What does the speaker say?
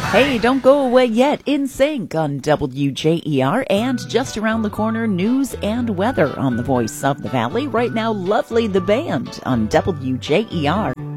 Hey, don't go away yet. In Sync on WJER, and just around the corner, news and weather on the Voice of the Valley. Right now, Lovely the Band on WJER.